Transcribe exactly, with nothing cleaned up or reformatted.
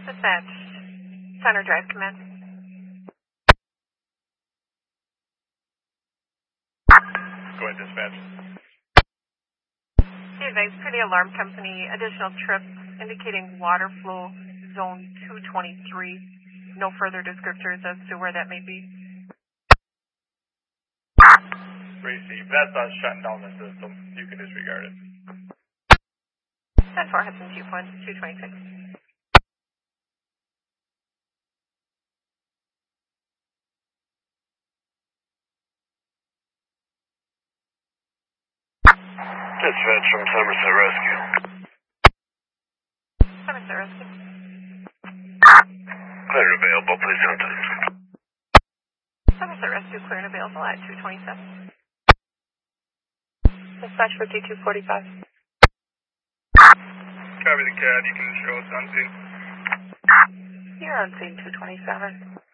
Dispatch. Center Drive Command. Go ahead, dispatch. Be advised for the alarm company, additional trips indicating water flow zone two twenty-three. No further descriptors as to where that may be. Receive. That's us shutting down the system. You can disregard it. ten four Hudson two point two twenty-six. Dispatch from Somerset Rescue. Somerset Rescue. Clear and available, please contact. Somerset Rescue clear and available at two twenty-seven. Dispatch fifty-two forty-five. Copy the cab. You can show us on scene. You're on scene two twenty-seven.